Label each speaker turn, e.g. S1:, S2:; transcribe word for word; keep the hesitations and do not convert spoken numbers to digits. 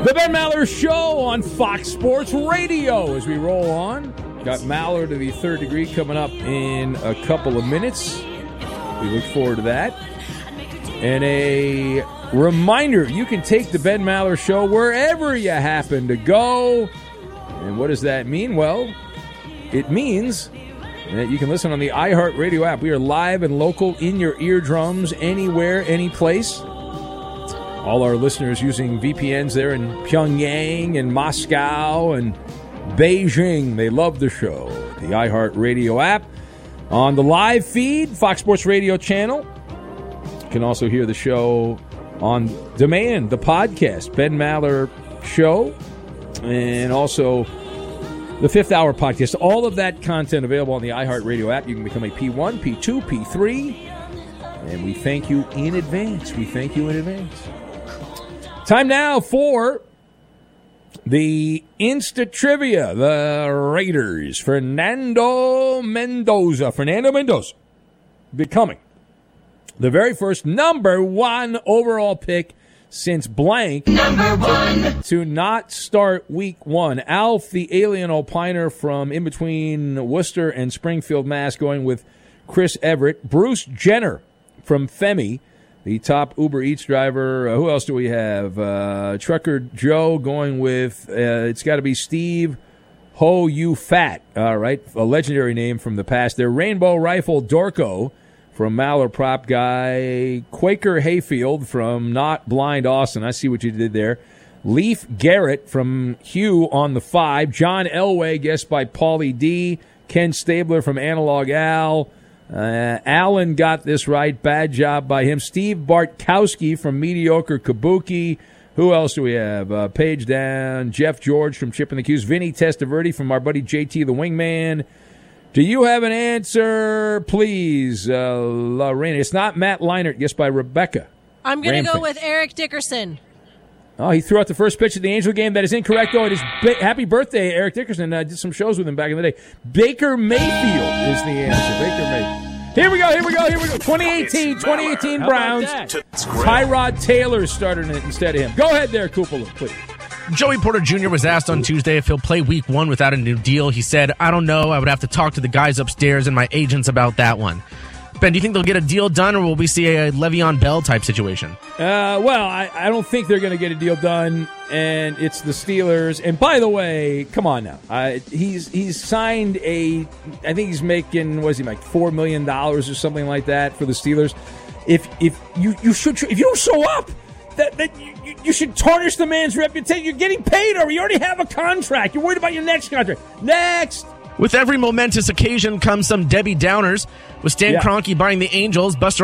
S1: The Ben Maller Show on Fox Sports Radio as we roll on. Got Maller to the third degree coming up in a couple of minutes. We look forward to that. And a reminder, you can take the Ben Maller Show wherever you happen to go. And what does that mean? Well, it means that you can listen on the iHeartRadio app. We are live and local in your eardrums, anywhere, any place. All our listeners using V P Ns there in Pyongyang and Moscow and Beijing. They love the show. The iHeartRadio app. On the live feed, Fox Sports Radio channel. You can also hear the show on demand, the podcast, Ben Maller Show, and also the Fifth Hour podcast. All of that content available on the iHeartRadio app. You can become a P one, P two, P three, and we thank you in advance. We thank you in advance. Time now for the Insta Trivia. The Raiders, Fernando Mendoza. Fernando Mendoza becoming the very first number one overall pick since blank number one to not start week one. Alf, the alien opiner from in between Worcester and Springfield, Mass, going with Chris Everett. Bruce Jenner from Femi, the top Uber Eats driver. Uh, who else do we have? Uh, Trucker Joe going with, uh, it's got to be Steve Ho You Fat. All right, a legendary name from the past. Their Rainbow Rifle Dorco from Maller Prop Guy. Quaker Hayfield from Not Blind Austin. I see what you did there. Leaf Garrett from Hugh on the five. John Elway, guessed by Paulie D. Ken Stabler from Analog Al. Uh, Allen got this right. Bad job by him. Steve Bartkowski from Mediocre Kabuki. Who else do we have? Uh, page down. Jeff George from Chip and the Q's. Vinny Testaverde from our buddy J T the Wingman. Do you have an answer, please, uh, Lorena? It's not Matt Leinart, guessed by Rebecca.
S2: I'm going to go with Eric Dickerson.
S1: Oh, he threw out the first pitch of the Angel game. That is incorrect, though. It is ba- happy birthday, Eric Dickerson. I did some shows with him back in the day. Baker Mayfield is the answer. Baker Mayfield. Here we go, here we go, here we go. twenty eighteen, twenty eighteen Browns. Tyrod Taylor started it instead of him. Go ahead there, Kupala, please.
S3: Joey Porter Junior was asked on Tuesday if he'll play week one without a new deal. He said, I don't know. I would have to talk to the guys upstairs and my agents about that one. Ben, do you think they'll get a deal done, or will we see a Le'Veon Bell type situation?
S1: Uh, well, I, I don't think they're going to get a deal done, and it's the Steelers. And by the way, come on now, uh, he's he's signed a. I think he's making what is he like four million dollars or something like that for the Steelers. If if you you should if you don't show up, that that you, you should tarnish the man's reputation. You're getting paid, or you already have a contract. You're worried about your next contract. Next.
S3: With every momentous occasion comes some Debbie Downers. With Stan
S1: yeah.
S3: Kroenke buying the Angels, Buster